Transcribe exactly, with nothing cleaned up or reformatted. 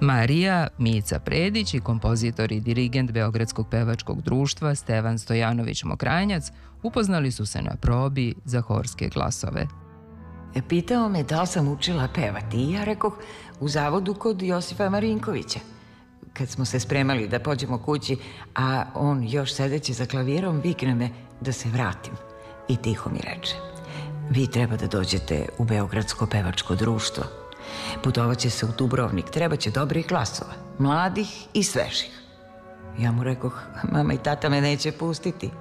Marija, Mica Predić i kompozitor i dirigent Beogradskog pevačkog društva Stevan Stojanović Mokranjac upoznali su se na probi za horske glasove. Pitao me da li sam učila pevati i ja rekoh u zavodu kod Josipa Marinkovića. Kad smo se spremali da pođemo kući, a on još sedeći za klavirom vikne me da se vratim i tiho mi reče: vi treba da dođete u Beogradsko pevačko društvo. Putovaće se u Dubrovnik, treba će dobrih glasova, mladih i svežih. Ja mu rekoh: mama i tata me neće pustiti.